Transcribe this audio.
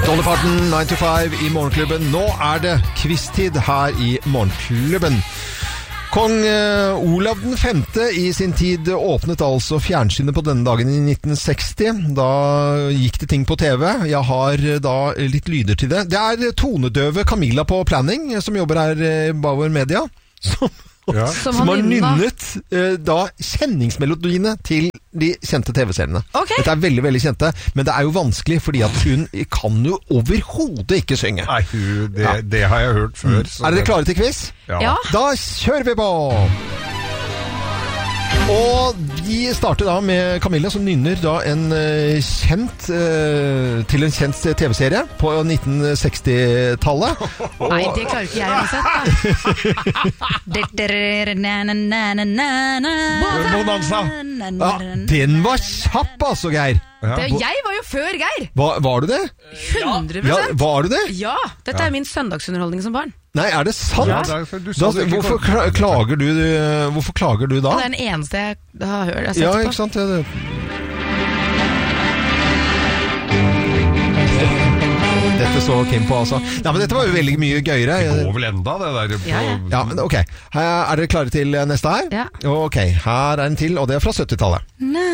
Dolly Parton, 9 to 5 i Morgenklubben. Nå det quiz-tid her i Morgenklubben. Kong Olav den 5. i sin tid åpnet altså fjernsynet på denne dagen i 1960. Da gikk det ting på TV. Jeg har da litt lyder til det. Det tonedøve Camilla på Planning, som jobber her i Bauer Media, som har nynnet da kjenningsmelodiene til de kjente TV-seriene. Okay. Dette veldig, veldig kjente, men det jo vanskelig, fordi at hun kan jo overhodet ikke synge. Nei, det har jeg hørt før. Dere klare til quiz? Ja. Da kjører vi på! Og vi starter da med Camilla, som nynner da til en kjent TV-serie på 1960-tallet. Nei, det klarer ikke jeg uansett da. Bonanza. Den var kjapp altså, Geir. Jeg var jo før Geir. Var du det? 100%. Ja, var du det? Ja, dette min søndagsunderholdning som barn. Nei, det sant? Ja, hvorfor klager du da? Det den eneste jeg har hørt. Ja, ikke sant? Dette så Kim på, altså. Nei, men dette var jo veldig mye gøyere. Det går vel enda, det der. Ja, men ok. Dere klare til neste her? Ja. Ok, her en til, og det fra 70-tallet.